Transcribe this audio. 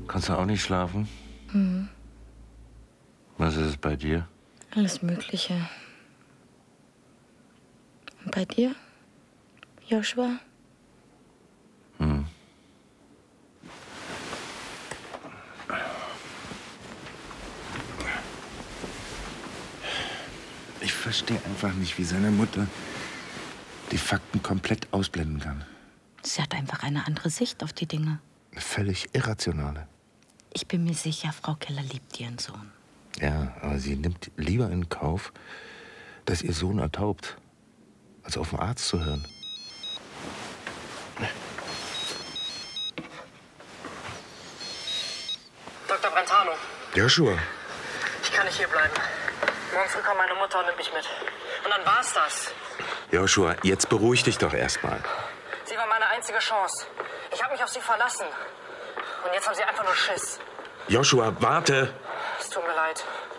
Kannst du auch nicht schlafen? Mhm. Was ist es bei dir? Alles Mögliche. Und bei dir, Joshua? Ich verstehe einfach nicht, wie seine Mutter die Fakten komplett ausblenden kann. Sie hat einfach eine andere Sicht auf die Dinge. Eine völlig irrationale. Ich bin mir sicher, Frau Keller liebt ihren Sohn. Ja, aber sie nimmt lieber in Kauf, dass ihr Sohn ertaubt, als auf den Arzt zu hören. Dr. Brentano. Joshua. Ich kann nicht hier bleiben. Morgen früh kommt meine Mutter und nimmt mich mit. Und dann war's das. Joshua, jetzt beruhig dich doch erstmal. Sie war meine einzige Chance. Ich habe mich auf sie verlassen. Und jetzt haben sie einfach nur Schiss. Joshua, warte! Es tut mir leid.